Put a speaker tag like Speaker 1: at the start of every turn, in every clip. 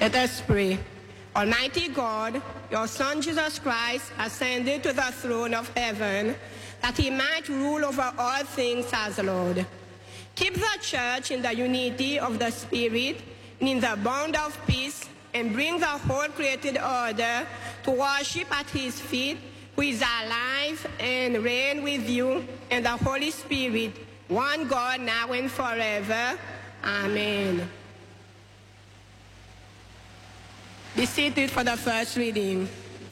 Speaker 1: Let us pray. Almighty God, your Son Jesus Christ ascended to the throne of heaven that he might rule over all things as Lord. Keep the church in the unity of the Spirit and in the bond of peace, and bring the whole created order to worship at his feet, who is alive and reign with you and the Holy Spirit, one God, now and forever. Amen. Be seated for the first reading.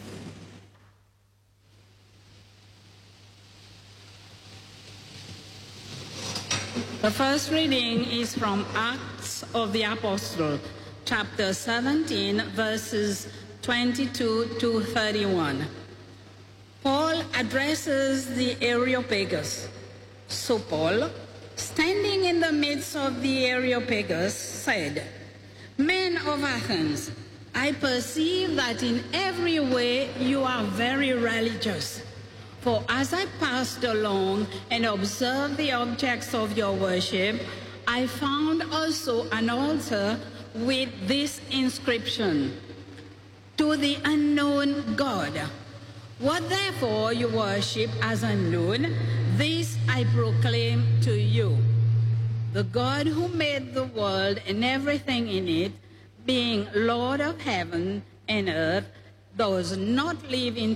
Speaker 2: The first reading is from Acts of the Apostles, chapter 17, verses 22 to 31. Paul addresses the Areopagus. So Paul, standing in the midst of the Areopagus, said, "Men of Athens, I perceive that in every way you are very religious. For as I passed along and observed the objects of your worship, I found also an altar with this inscription: To the unknown God. What therefore you worship as unknown, this I proclaim to you. The God who made the world and everything in it, being Lord of heaven and earth, does not live in